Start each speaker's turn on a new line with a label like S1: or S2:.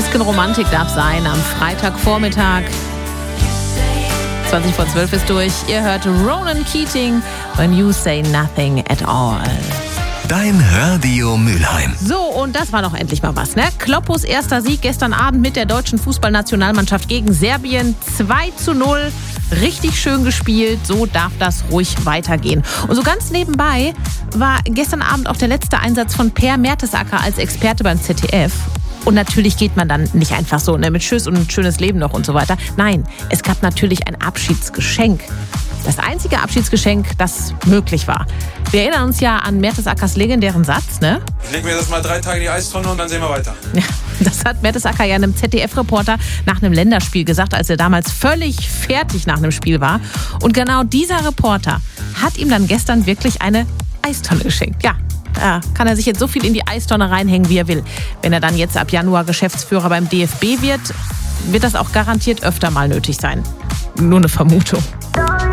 S1: bisschen Romantik darf sein am Freitagvormittag. 11:20 ist durch. Ihr hört Ronan Keating, When You Say Nothing at All.
S2: Dein Radio Mülheim.
S1: So, und das war doch endlich mal was, ne? Kloppos erster Sieg gestern Abend mit der deutschen Fußballnationalmannschaft gegen Serbien. 2:0. Richtig schön gespielt. So darf das ruhig weitergehen. Und so ganz nebenbei war gestern Abend auch der letzte Einsatz von Per Mertesacker als Experte beim ZDF. Und natürlich geht man dann nicht einfach so, ne, mit Tschüss und ein schönes Leben noch und so weiter. Nein, es gab natürlich ein Abschiedsgeschenk. Das einzige Abschiedsgeschenk, das möglich war. Wir erinnern uns ja an Mertesackers legendären Satz, ne?
S3: Ich leg mir das mal 3 Tage in die Eistonne und dann sehen wir weiter.
S1: Ja, das hat Mertesacker ja einem ZDF-Reporter nach einem Länderspiel gesagt, als er damals völlig fertig nach einem Spiel war. Und genau dieser Reporter hat ihm dann gestern wirklich eine Eistonne geschenkt. Ja, da kann er sich jetzt so viel in die Eistonne reinhängen, wie er will. Wenn er dann jetzt ab Januar Geschäftsführer beim DFB wird, wird das auch garantiert öfter mal nötig sein. Nur eine Vermutung.